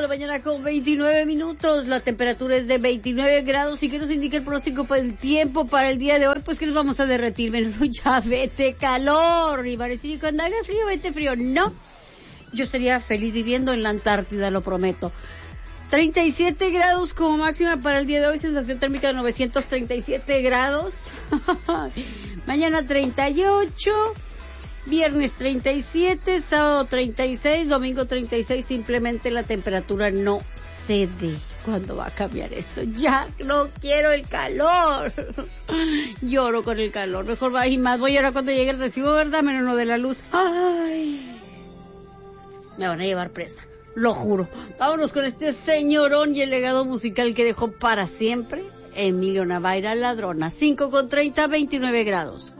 mañana con 29 minutos. La temperatura es de 29 grados. ¿Y qué nos indica el pronóstico para el tiempo para el día de hoy? Pues que nos vamos a derretir. Bueno, ya vete calor. Y va a decir, cuando haga frío, vete frío. No. Yo sería feliz viviendo en la Antártida, lo prometo. 37 grados como máxima para el día de hoy, sensación térmica de 937 grados. Mañana 38, viernes 37, sábado 36, domingo 36. Simplemente la temperatura no cede. ¿Cuándo va a cambiar esto? Ya no quiero el calor. Lloro con el calor. Mejor va y más. Voy a llorar cuando llegue el recibo, ¿verdad? Menos lo de la luz. Ay, me van a llevar presa. Lo juro. Vámonos con este señorón y el legado musical que dejó para siempre Emilio Navaira, Ladrona. 5:30, 29 grados.